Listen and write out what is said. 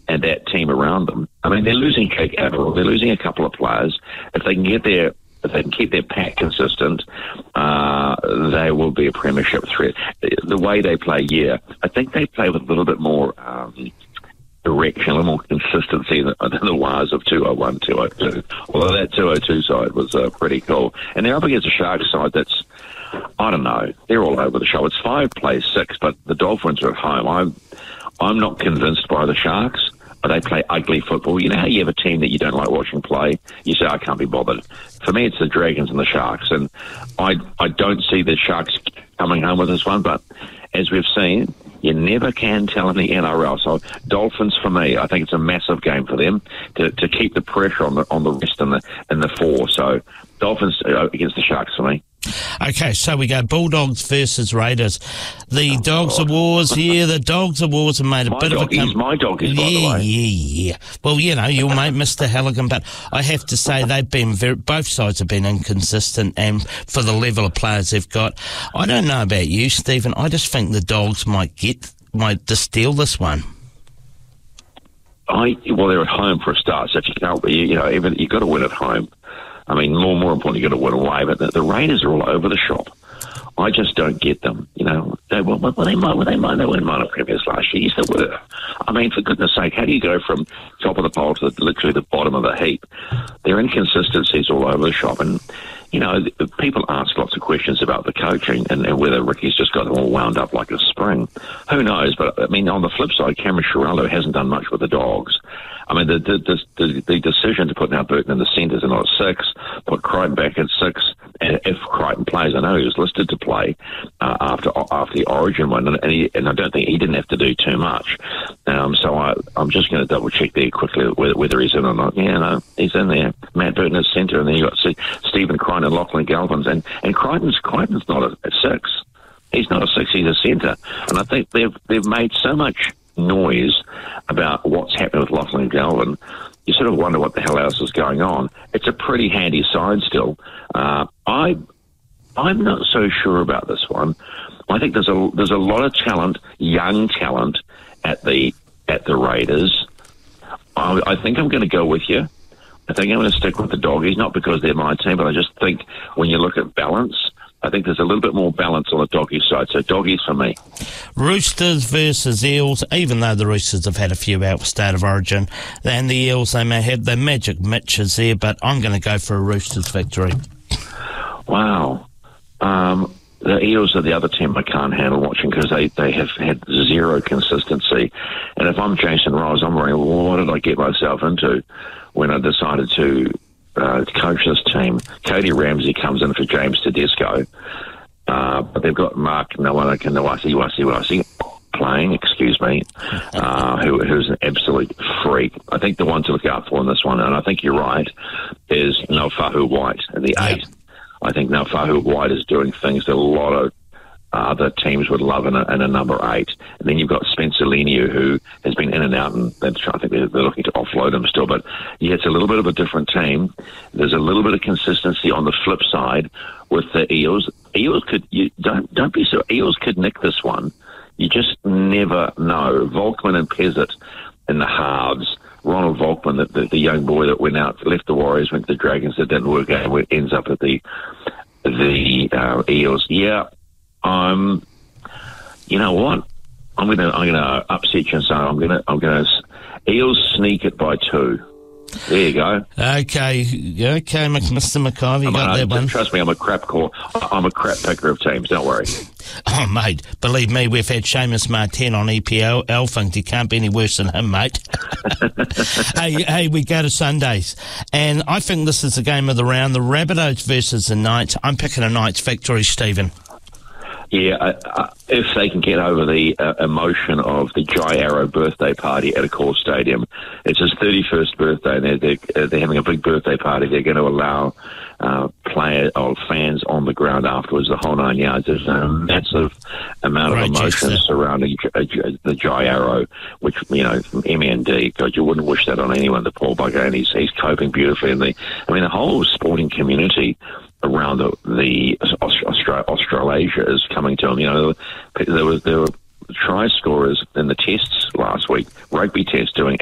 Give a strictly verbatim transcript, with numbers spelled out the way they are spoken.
and that team around them. I mean, they're losing Jake Averill, they're losing a couple of players. If they can get their, if they can keep their pack consistent, uh, they will be a premiership threat. The way they play, yeah, I think they play with a little bit more um, direction, a little more consistency than, than the wires of two oh one, two oh two. Although that two oh two side was uh, pretty cool. And they're up against a Sharks side that's, I don't know, they're all over the show. It's five plays six, but the Dolphins are at home. I'm, I'm not convinced by the Sharks. They play ugly football. You know how you have a team that you don't like watching play? You say, I can't be bothered. For me, it's the Dragons and the Sharks. And I I don't see the Sharks coming home with this one. But as we've seen, you never can tell in the N R L. So Dolphins, for me, I think it's a massive game for them to, to keep the pressure on the on the rest in the, in the four. So Dolphins against the Sharks for me. Okay, so we go Bulldogs versus Raiders. The Dogs of Wars, yeah, the Dogs of Wars have made a my bit dog, of a... Com- he's my dog, by yeah, the way. Yeah, yeah, Well, you know, you'll mate Mister Halligan, but I have to say they've been very... Both sides have been inconsistent, and for the level of players they've got. I don't know about you, Stephen. I just think the Dogs might get... might just steal this one. I Well, they're at home for a start, so if you can't... You, you know, even you've got to win at home. I mean, more more important, you've got to win away. But the, the Raiders are all over the shop. I just don't get them. You know, they well, well they might, well, they might, they won minor premiers last year. Yes, they were. I mean, for goodness sake, how do you go from top of the pole to the, literally the bottom of the heap? There are inconsistencies all over the shop, and you know, people ask lots of questions about the coaching and, and whether Ricky's just got them all wound up like a spring. Who knows? But I mean, on the flip side, Cameron Ciraldo hasn't done much with the Dogs. I mean, the the, the, the decision to put now Burton in the centres and not at six, put Crichton back at six, and if Crichton plays, I know he was listed to play uh, after after the Origin one, and, he, and I don't think he didn't have to do too much. Um, so I, I'm just going to double check there quickly whether, whether he's in or not. Yeah, no, he's in there. Matt Burton is centre, and then you got see, Stephen Crichton and Lachlan Galvins, and and Crichton's Crichton's not a, a six. He's not a six. He's a centre, and I think they've they've made so much noise about what's happening with Lachlan Galvin. You sort of wonder what the hell else is going on. It's a pretty handy side still. Uh, I, I'm not so sure about this one. I think there's a there's a lot of talent, young talent, at the at the Raiders. I, I think I'm going to go with you. I think I'm going to stick with the Doggies, not because they're my team, but I just think when you look at balance, I think there's a little bit more balance on the Doggies side. So Doggies for me. Roosters versus Eels, even though the Roosters have had a few out of State of Origin, and the Eels, they may have their magic Mitches there, but I'm going to go for a Roosters victory. Wow. Um, the Eels are the other team I can't handle watching because they, they have had zero consistency. And if I'm Jason Ross, I'm wondering, well, what did I get myself into when I decided to Uh, coach this team? Cody Ramsey comes in for James Tedesco, uh, but they've got Mark Nawasi playing, excuse me, uh, who, who's an absolute freak. I think the one to look out for in this one, and I think you're right, is Naufahu White in the Yeah. eight. I think Naufahu White is doing things that a lot of other teams would love in a, in a number eight. And then you've got Spencer Leniu, who has been in and out, and I think they're, they're looking to offload him still. But yeah, it's a little bit of a different team. There's a little bit of consistency on the flip side with the Eels. Eels could you don't don't be so Eels could nick this one. You just never know. Volkman and Pezzett in the halves. Ronald Volkman, the, the, the young boy that went out, left the Warriors, went to the Dragons, that didn't work out, ends up at the the uh, Eels. Yeah. Um, you know what? I'm gonna I'm gonna upset you and say I'm gonna I'm gonna Eels sneak it by two. There you go. Okay, okay, Mister McIver, you got I, that one. Trust me, I'm a crap call. I'm a crap picker of teams. Don't worry. Oh, mate, believe me, we've had Seamus Martin on E P L. Elfing, you can't be any worse than him, mate. hey, hey, we go to Sundays, and I think this is the game of the round: the Rabbitohs versus the Knights. I'm picking a Knights victory, Stephen. Yeah, uh, uh, if they can get over the uh, emotion of the Jai Arrow birthday party at Accor Stadium. It's his thirty-first birthday, and they're, they're, they're having a big birthday party. They're going to allow uh, player or fans on the ground afterwards, the whole nine yards. There's a massive amount Right, of emotion Jester. surrounding the Jai Arrow, which, you know, from M N D, God, you wouldn't wish that on anyone, the Paul Bugger, and he's, he's coping beautifully. And the, I mean, the whole sporting community around the, the Austra- Australasia is coming to him. You know, there were, there were try scorers in the tests last week, rugby tests, doing